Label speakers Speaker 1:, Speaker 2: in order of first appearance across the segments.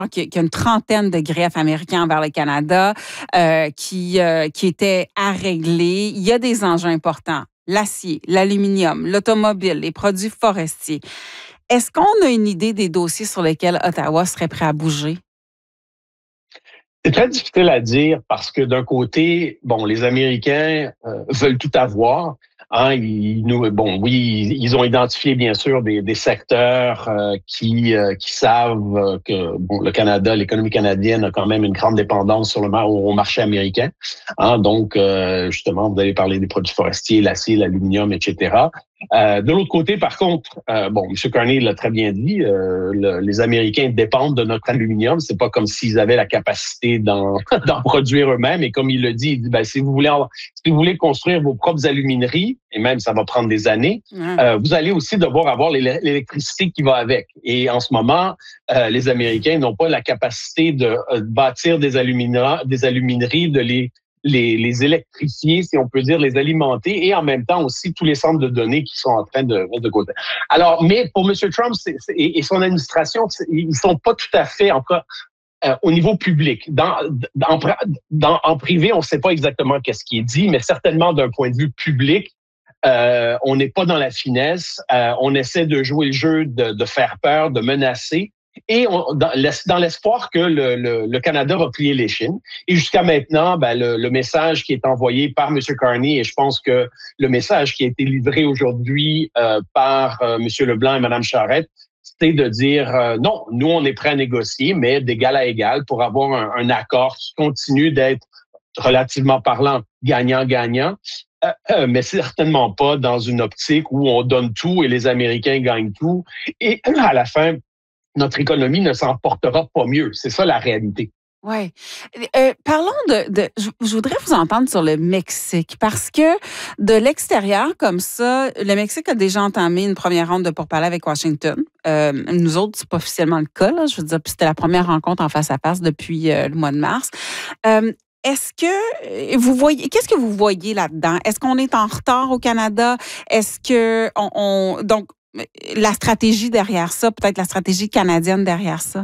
Speaker 1: qu'il y a une trentaine de greffes américains envers le Canada qui étaient à régler. Il y a des enjeux importants. L'acier, l'aluminium, l'automobile, les produits forestiers. Est-ce qu'on a une idée des dossiers sur lesquels Ottawa serait prêt à bouger?
Speaker 2: C'est très difficile à dire parce que d'un côté, bon, les Américains veulent tout avoir. Hein, ils ont identifié bien sûr des secteurs qui savent que bon, le Canada, l'économie canadienne a quand même une grande dépendance sur au marché américain. Hein, donc, justement, vous allez parler des produits forestiers, l'acier, l'aluminium, etc. De l'autre côté, par contre, M. Carney l'a très bien dit, les Américains dépendent de notre aluminium. C'est pas comme s'ils avaient la capacité d'en produire eux-mêmes. Et comme il le dit, si vous voulez construire vos propres alumineries, et même ça va prendre des années, vous allez aussi devoir avoir l'électricité qui va avec. Et en ce moment, les Américains n'ont pas la capacité de bâtir des alumineries, de les électrifier, si on peut dire, les alimenter, et en même temps aussi tous les centres de données qui sont en train de mettre de côté. Alors, mais pour M. Trump et son administration, ils sont pas tout à fait encore au niveau public. En privé, on ne sait pas exactement qu'est-ce qui est dit, mais certainement d'un point de vue public, on n'est pas dans la finesse. On essaie de jouer le jeu de faire peur, de menacer. Et dans l'espoir que le Canada va plier l'échine. Et jusqu'à maintenant, le message qui est envoyé par M. Carney, et je pense que le message qui a été livré aujourd'hui par M. Leblanc et Mme Charette, c'est de dire non, nous, on est prêts à négocier, mais d'égal à égal pour avoir un accord qui continue d'être, relativement parlant, gagnant-gagnant. Mais certainement pas dans une optique où on donne tout et les Américains gagnent tout. Et à la fin, notre économie ne s'en portera pas mieux. C'est ça la réalité.
Speaker 1: Oui. Parlons je voudrais vous entendre sur le Mexique parce que de l'extérieur, comme ça, le Mexique a déjà entamé une première ronde de pourparlers avec Washington. Nous autres, c'est pas officiellement le cas, là. Je veux dire, puis c'était la première rencontre en face à face depuis le mois de mars. Est-ce que qu'est-ce que vous voyez là-dedans? Est-ce qu'on est en retard au Canada? Est-ce que donc, la stratégie derrière ça, peut-être la stratégie canadienne derrière ça?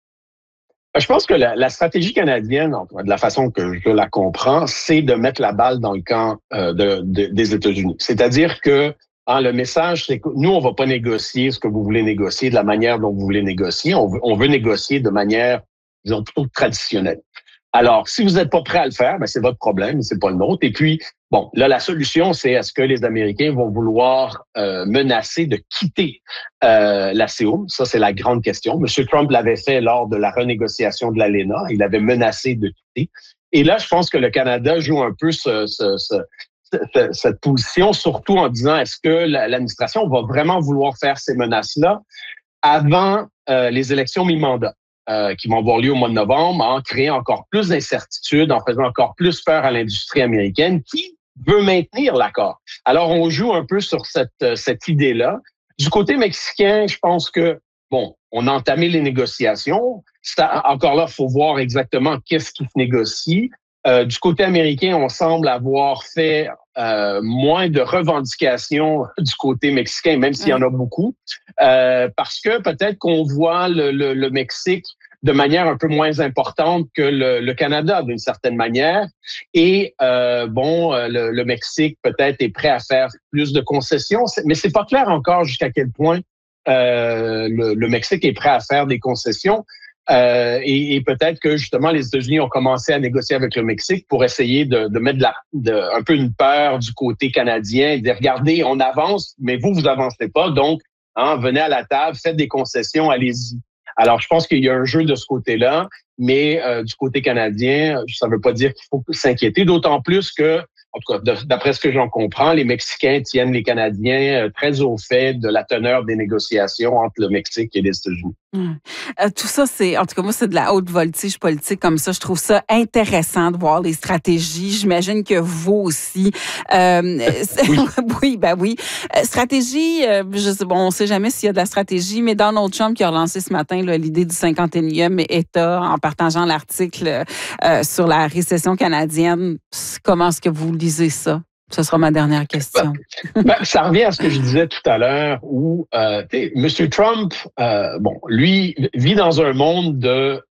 Speaker 2: Je pense que la stratégie canadienne, de la façon que je la comprends, c'est de mettre la balle dans le camp des États-Unis. C'est-à-dire que le message, c'est que nous, on va pas négocier ce que vous voulez négocier de la manière dont vous voulez négocier. On veut négocier de manière, disons, plutôt traditionnelle. Alors, si vous n'êtes pas prêt à le faire, c'est votre problème, c'est pas le nôtre. Et puis, bon, là, la solution, c'est est-ce que les Américains vont vouloir menacer de quitter la CEUM? Ça, c'est la grande question. M. Trump l'avait fait lors de la renégociation de l'ALENA. Il avait menacé de quitter. Et là, je pense que le Canada joue un peu cette position, surtout en disant est-ce que l'administration va vraiment vouloir faire ces menaces-là avant les élections mi-mandat? Qui vont avoir lieu au mois de novembre, en créant encore plus d'incertitudes, en faisant encore plus peur à l'industrie américaine qui veut maintenir l'accord. Alors, on joue un peu sur cette idée-là. Du côté mexicain, je pense que, bon, on a entamé les négociations. Encore là, il faut voir exactement qu'est-ce qui se négocie. Du côté américain, on semble avoir fait moins de revendications du côté mexicain, même s'il y en a beaucoup, parce que peut-être qu'on voit le Mexique de manière un peu moins importante que le Canada, d'une certaine manière. Et le Mexique peut-être est prêt à faire plus de concessions, mais c'est pas clair encore jusqu'à quel point le Mexique est prêt à faire des concessions. Et peut-être que justement les États-Unis ont commencé à négocier avec le Mexique pour essayer de mettre un peu une peur du côté canadien, de dire regardez, on avance, mais vous avancez pas, donc venez à la table, faites des concessions, allez-y. Alors je pense qu'il y a un jeu de ce côté-là, mais du côté canadien, ça ne veut pas dire qu'il faut s'inquiéter, d'autant plus que, en tout cas, d'après ce que j'en comprends, les Mexicains tiennent les Canadiens très au fait de la teneur des négociations entre le Mexique et les États-Unis.
Speaker 1: Tout ça, en tout cas, moi, c'est de la haute voltige politique comme ça. Je trouve ça intéressant de voir les stratégies. J'imagine que vous aussi. Oui. Oui. Stratégie, on ne sait jamais s'il y a de la stratégie, mais Donald Trump qui a relancé ce matin l'idée du 51e État en partageant l'article sur la récession canadienne. Comment est-ce que vous lisez ça? Ce sera ma dernière question.
Speaker 2: Ça revient à ce que je disais tout à l'heure où M. Trump, lui, vit dans un monde de